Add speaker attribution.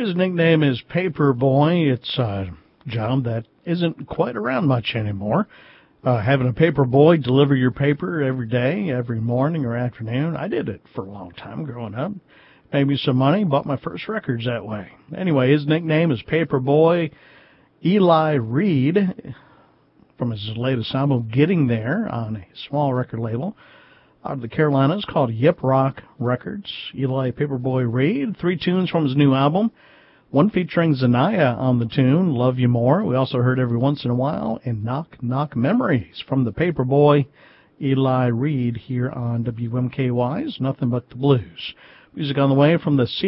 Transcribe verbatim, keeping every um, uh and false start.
Speaker 1: His nickname is Paper Boy. It's a job that isn't quite around much anymore. Uh, having a paper boy deliver your paper every day, every morning or afternoon. I did it for a long time growing up. Made me some money, bought my first records that way. Anyway, his nickname is Paper Boy. Eli Reed, from his latest album, Getting There, on a small record label out of the Carolinas called Yip Rock Records. Eli Paperboy Reed, three tunes from his new album. One featuring Zanaya on the tune, Love You More. We also heard Every Once in a While and Knock Knock Memories from the Paperboy Eli Reed here on W M K Y's Nothing But the Blues. Music on the way from the C